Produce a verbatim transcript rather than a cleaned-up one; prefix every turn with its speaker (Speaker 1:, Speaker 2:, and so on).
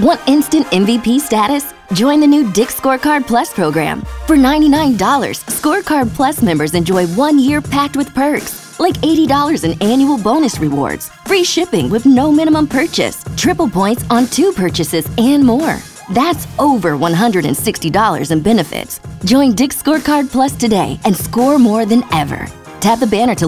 Speaker 1: Want instant M V P status? Join the new Dick's Scorecard Plus program. For ninety-nine dollars, Scorecard Plus members enjoy one year packed with perks, like eighty dollars in annual bonus rewards, free shipping with no minimum purchase, triple points on two purchases, and more. That's over one hundred sixty dollars in benefits. Join Dick's Scorecard Plus today and score more than ever. Tap the banner to